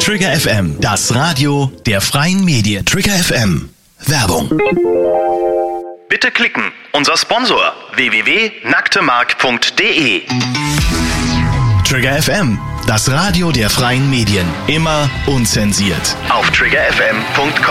Trigger FM, das Radio der freien Medien. Trigger FM, Werbung. Bitte klicken. Unser Sponsor www.nacktemark.de. Trigger FM, das Radio der freien Medien. Immer unzensiert. Auf triggerfm.com.